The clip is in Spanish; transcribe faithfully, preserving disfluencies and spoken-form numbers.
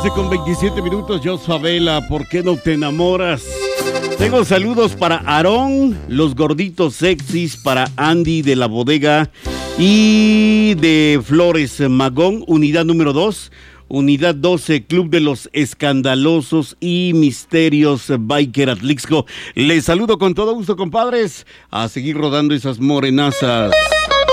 doce con veintisiete minutos, yo Favela, ¿por qué no te enamoras? Tengo saludos para Aarón, los gorditos sexys, para Andy de la bodega y de Flores Magón, unidad número dos, unidad doce, Club de los Escandalosos y Misterios Biker Atlixco. Les saludo con todo gusto, compadres, a seguir rodando esas morenazas.